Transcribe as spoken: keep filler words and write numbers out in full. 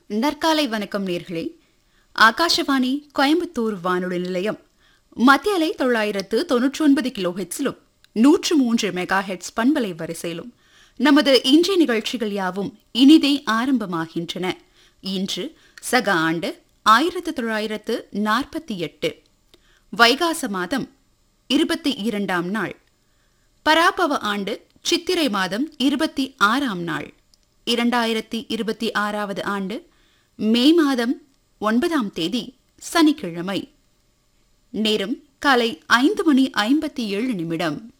நற்காலை வணக்கம் நேர்களே. ஆகாஷவாணி கோயம்புத்தூர் வானொலி நிலையம் மத்திய அலை தொள்ளாயிரத்து தொன்னூற்றி ஒன்பது கிலோ ஹெட்ஸிலும் நூற்று மூன்று மெகா ஹெட்ஸ் பண்பலை வரிசையிலும் நமது இன்றைய நிகழ்ச்சிகள் யாவும் இனிதே ஆரம்பமாகின்றன. இன்று சக ஆண்டு ஆயிரத்து தொள்ளாயிரத்து நாற்பத்தி எட்டு வைகாச மாதம் இருபத்தி இரண்டாம் நாள், பராபவ ஆண்டு சித்திரை மாதம் இருபத்தி ஆறாம் நாள், இரண்டாயிரத்தி இருபத்தி ஆறாவது ஆண்டு மே மாதம் ஒன்பதாம் தேதி சனிக்கிழமை. நேரம் காலை ஐந்து மணி ஐம்பத்தி ஏழு நிமிடம்.